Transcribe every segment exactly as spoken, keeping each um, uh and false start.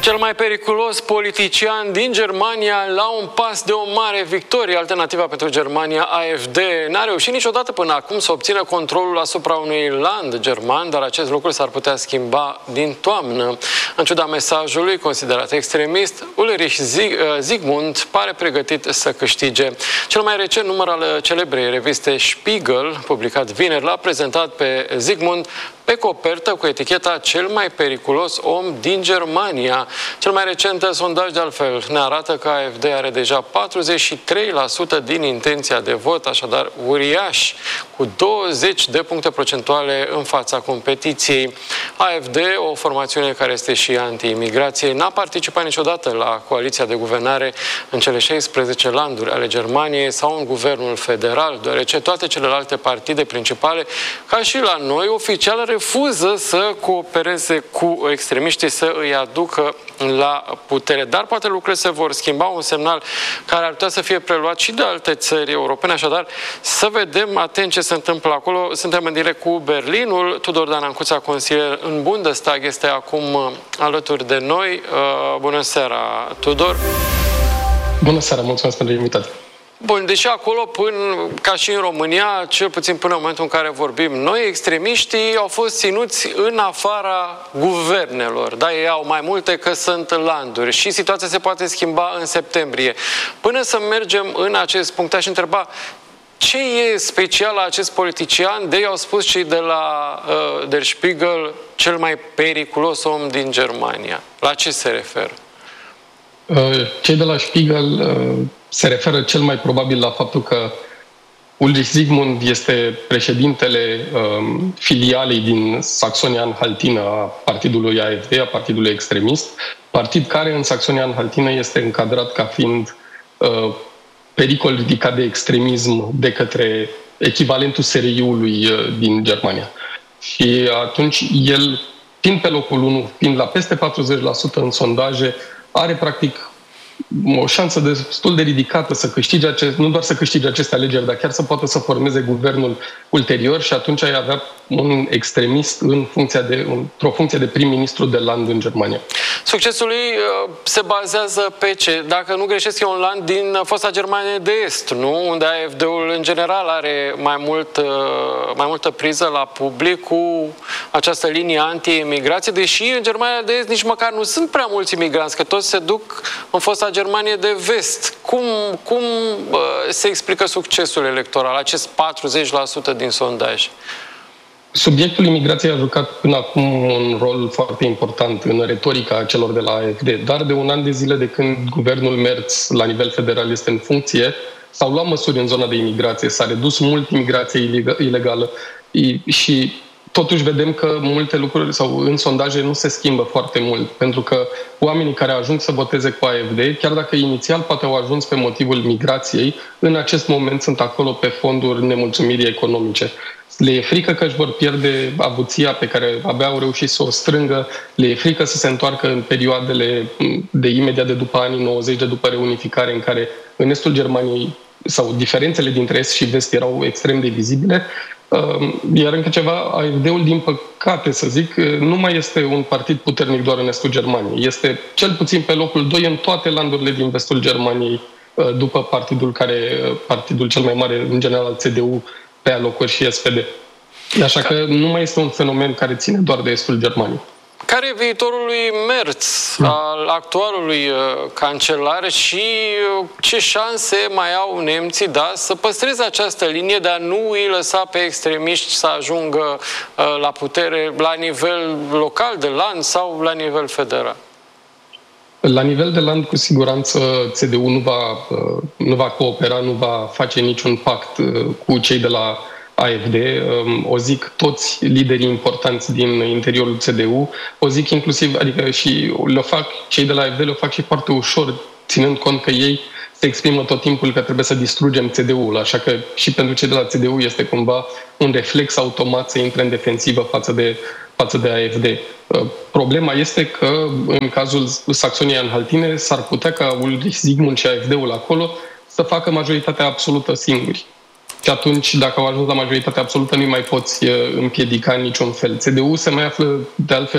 Cel mai periculos politician din Germania la un pas de o mare victorie. Alternativa pentru Germania, A F D, n-a reușit niciodată până acum să obțină controlul asupra unui land german, dar acest lucru s-ar putea schimba din toamnă. În ciuda mesajului considerat extremist, Ulrich Zygmunt pare pregătit să câștige. Cel mai recent număr al celebrei reviste Spiegel, publicat vineri, l-a prezentat pe Zygmunt pe copertă cu eticheta cel mai periculos om din Germania. Cel mai recent sondaj, de altfel, ne arată că A F D are deja patruzeci și trei la sută din intenția de vot, așadar uriaș, cu douăzeci de puncte procentuale în fața competiției. A F D, o formațiune care este și anti-imigrație, n-a participat niciodată la coaliția de guvernare în cele șaisprezece landuri ale Germaniei sau în guvernul federal, deoarece toate celelalte partide principale, ca și la noi, oficial refuză să coopereze cu extremiștii, să îi aducă la putere. Dar poate lucrurile se vor schimba, un semnal care ar putea să fie preluat și de alte țări europene. Așadar, să vedem atent ce se întâmplă acolo. Suntem în direct cu Berlinul. Tudor Dan Ancuța, consilier în Bundestag, este acum alături de noi. Bună seara, Tudor! Bună seara, mulțumesc pentru invitație! Bun, deși acolo, până, ca și în România, cel puțin până în momentul în care vorbim noi, extremiștii au fost ținuți în afara guvernelor. Da, ei au mai multe că sunt landuri și situația se poate schimba în septembrie. Până să mergem în acest punct, aș întreba ce e special la acest politician? De ei au spus cei de la uh, Der Spiegel, cel mai periculos om din Germania. La ce se referă? Cei de la Spiegel se referă cel mai probabil la faptul că Ulrich Zygmunt este președintele um, filialei din Saxonia-Anhaltină a partidului A F D, a partidului extremist, partid care în Saxonia-Anhaltină este încadrat ca fiind uh, pericol ridicat de extremism de către echivalentul S R I-ului uh, din Germania. Și atunci el, fiind pe locul unu, fiind la peste patruzeci la sută în sondaje, are practic o șansă destul de ridicată să câștige acest, nu doar să câștige aceste alegeri, dar chiar să poată să formeze guvernul ulterior și atunci ai avea un extremist în funcția de, într-o funcție de prim-ministru de land în Germania. Succesul lui se bazează pe ce? Dacă nu greșesc, e un land din fosta Germanie de Est, nu? Unde A F D-ul în general are mai, mult, mai multă priză la public cu această linie anti-imigrație, deși în Germania de Est nici măcar nu sunt prea mulți imigranți, că toți se duc în fosta Germanie de Vest. Cum, cum se explică succesul electoral, acest patruzeci la sută din sondaj? Subiectul imigrației a jucat până acum un rol foarte important în retorica celor de la A F D, dar de un an de zile de când guvernul Merz la nivel federal este în funcție, s-au luat măsuri în zona de imigrație, s-a redus mult imigrația ilegală și totuși vedem că multe lucruri sau în sondaje nu se schimbă foarte mult, pentru că oamenii care ajung să voteze cu A F D, chiar dacă inițial poate au ajuns pe motivul migrației, în acest moment sunt acolo pe fonduri nemulțumirii economice. Le e frică că își vor pierde avuția pe care abia au reușit să o strângă, le e frică să se întoarcă în perioadele de imediat de după anii nouăzeci, de după reunificare, în care în estul Germaniei sau diferențele dintre est și vest erau extrem de vizibile. Iar încă ceva, A F D-ul, din păcate să zic, nu mai este un partid puternic doar în estul Germaniei. Este cel puțin pe locul doi în toate landurile din vestul Germaniei, după partidul care, partidul cel mai mare în general, C D U, pe alocuri și S P D. Așa că nu mai este un fenomen care ține doar de estul Germaniei. Care e viitorul lui Merz, al actualului uh, cancelar, și uh, ce șanse mai au nemții, da, să păstreze această linie de a nu îi lăsa pe extremiști să ajungă uh, la putere la nivel local, de land, sau la nivel federal? La nivel de land, cu siguranță, C D U nu va, nu va coopera, nu va face niciun pact cu cei de la A F D. O zic toți liderii importanți din interiorul C D U, o zic inclusiv, adică și le fac, cei de la A F D le fac și foarte ușor, ținând cont că ei se exprimă tot timpul că trebuie să distrugem C D U-ul, așa că și pentru cei de la C D U este cumva un reflex automat să intre în defensivă față de față de A F D. Problema este că în cazul Saxonia-Anhaltine s-ar putea ca Ulrich Zygmunt și A F D-ul acolo să facă majoritatea absolută singuri. Și atunci, dacă au ajuns la majoritatea absolută, nu mai poți împiedica în niciun fel. C D U se mai află, de altfel,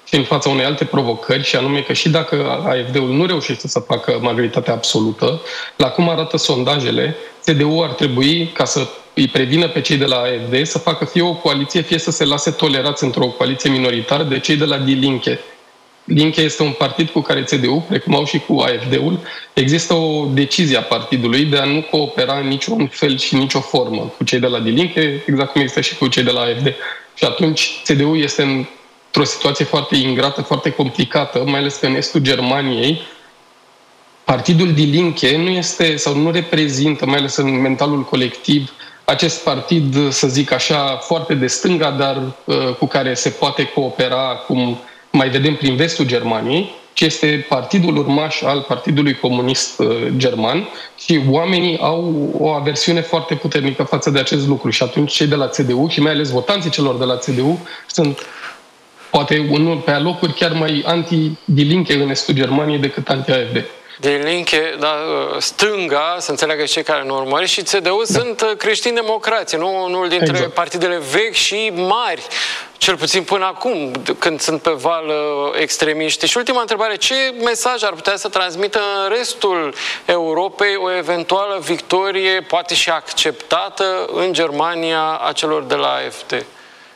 și în fața unei alte provocări, și anume că și dacă A F D-ul nu reușește să facă majoritatea absolută, la cum arată sondajele, C D U ar trebui, ca să îi prevină pe cei de la A F D, să facă fie o coaliție, fie să se lase tolerați într-o coaliție minoritară de cei de la Die Linke. Linke este un partid cu care C D U, precum au și cu A F D-ul, există o decizie a partidului de a nu coopera în niciun fel și nicio formă cu cei de la Die Linke, exact cum există și cu cei de la A F D. Și atunci C D U este într-o situație foarte ingrată, foarte complicată, mai ales că în estul Germaniei partidul Die Linke nu este sau nu reprezintă, mai ales în mentalul colectiv, acest partid, să zic așa, foarte de stânga, dar uh, cu care se poate coopera, cum mai vedem prin vestul Germaniei, ci este partidul urmaș al Partidului Comunist uh, German și oamenii au o aversiune foarte puternică față de acest lucru. Și atunci cei de la C D U și mai ales votanții celor de la C D U sunt poate unul pe alocuri chiar mai anti-Die Linke în estul Germaniei decât anti-A F D. Die Linke, da, stânga, să înțeleagă cei care nu urmăresc, și C D U da. sunt creștini-democrații, nu unul dintre exact. partidele vechi și mari, cel puțin până acum, când sunt pe val extremiști. Și ultima întrebare, ce mesaj ar putea să transmită în restul Europei o eventuală victorie, poate și acceptată, în Germania a celor de la A F D?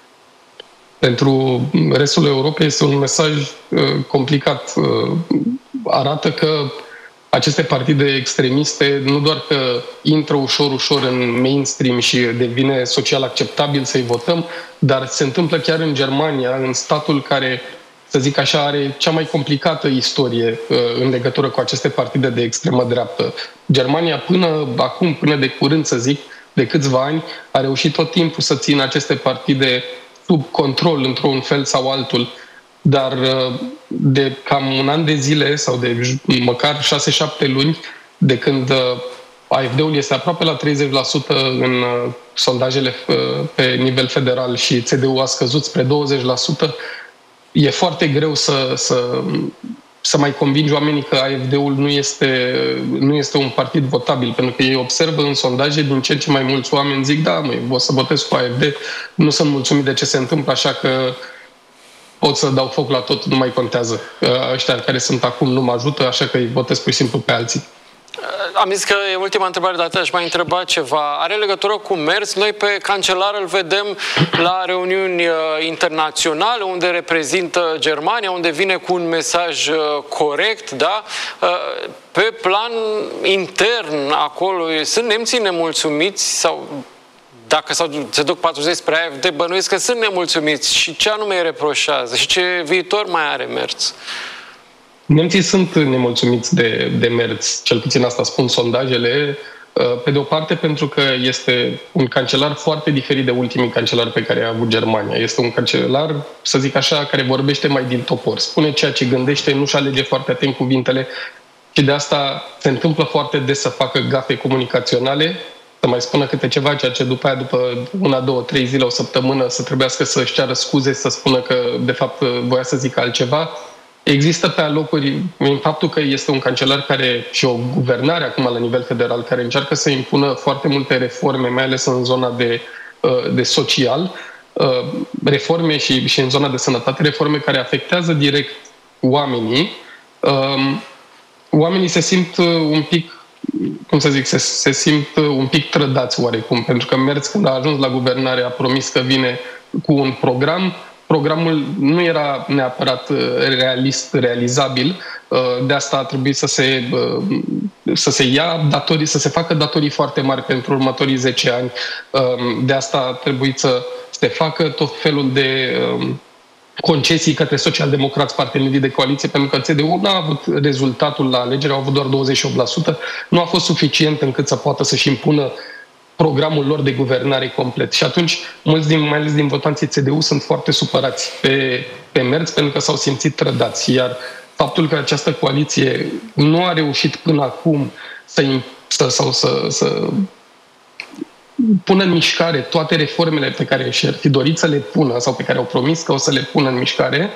Pentru restul Europei este un mesaj uh, complicat. Uh, arată că aceste partide extremiste nu doar că intră ușor, ușor în mainstream și devine social acceptabil să-i votăm, dar se întâmplă chiar în Germania, în statul care, să zic așa, are cea mai complicată istorie uh, în legătură cu aceste partide de extremă dreaptă. Germania până acum, până de curând, să zic, de câțiva ani, a reușit tot timpul să țină aceste partide sub control într-un fel sau altul, dar de cam un an de zile sau de măcar șase șapte luni, de când A F D-ul este aproape la treizeci la sută în sondajele pe nivel federal și C D U a scăzut spre douăzeci la sută, e foarte greu să, să, să mai convingi oamenii că A F D-ul nu este, nu este un partid votabil, pentru că ei observă în sondaje din ce în ce mai mulți oameni zic, da, măi, o să votez cu A F D, nu sunt mulțumit de ce se întâmplă, așa că pot să dau foc la tot, nu mai contează. Ăștia care sunt acum nu mă ajută, așa că îi votez pur și simplu pe alții. Am zis că e ultima întrebare, dar aș mai întreba ceva. Are legătură cu Merz? Noi pe cancelar îl vedem la reuniuni internaționale, unde reprezintă Germania, unde vine cu un mesaj corect, da? Pe plan intern, acolo, sunt nemții nemulțumiți sau... Dacă se duc patruzeci spre A F D, bănuiesc că sunt nemulțumiți. Și ce anume îi reproșează? Și ce viitor mai are Merz? Nemții sunt nemulțumiți de, de Merz, cel puțin asta spun sondajele, pe de o parte pentru că este un cancelar foarte diferit de ultimii cancelari pe care a avut Germania. Este un cancelar, să zic așa, care vorbește mai din topor. Spune ceea ce gândește, nu-și alege foarte atent cuvintele și de asta se întâmplă foarte des să facă gafe comunicaționale, să mai spună câte ceva, ceea ce după aia, după una, două, trei zile, o săptămână, să trebuiască să-și ceară scuze, să spună că, de fapt, voia să zică altceva. Există pe alocuri, în faptul că este un cancelar care, și o guvernare acum la nivel federal, care încearcă să impună foarte multe reforme, mai ales în zona de, de social, reforme și, și în zona de sănătate, reforme care afectează direct oamenii. Oamenii se simt un pic, cum să zic, se, se simt un pic trădați oarecum, pentru că Merz, când a ajuns la guvernare, a promis că vine cu un program. Programul nu era neapărat realist, realizabil, de asta a trebuit să se, să se ia datorii, să se facă datorii foarte mari pentru următorii zece ani. De asta a trebuit să se facă tot felul de concesii către socialdemocrați, partenerii de coaliție, pentru că C D U n-a avut rezultatul la alegeri, au avut doar douăzeci și opt la sută, nu a fost suficient încât să poată să-și impună programul lor de guvernare complet. Și atunci, mulți, din, mai ales din votanții C D U, sunt foarte supărați pe, pe Merz pentru că s-au simțit trădați. Iar faptul că această coaliție nu a reușit până acum să, să, sau să, să pună în mișcare toate reformele pe care și-ar fi dorit să le pună sau pe care au promis că o să le pună în mișcare,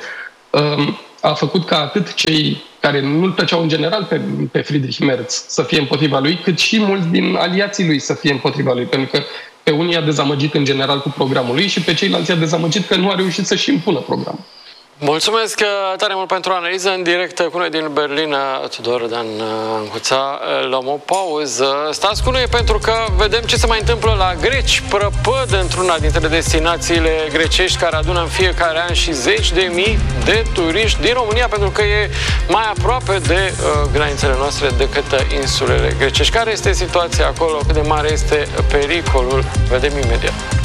a făcut ca atât cei care nu-l plăceau în general pe, pe Friedrich Merz să fie împotriva lui, cât și mulți din aliații lui să fie împotriva lui, pentru că pe unii a dezamăgit în general cu programul lui și pe ceilalți a dezamăgit că nu a reușit să-și impună programul. Mulțumesc tare mult pentru analiză în direct cu noi din Berlin, Tudor Dan Ancuța. Luăm o pauză. Stați cu noi pentru că vedem ce se mai întâmplă la greci. Prăpăd într-una dintre destinațiile grecești care adună în fiecare an și zeci de mii de turiști din România, pentru că e mai aproape de uh, granițele noastre decât insulele grecești. Care este situația acolo? Cât de mare este pericolul? Vedem imediat.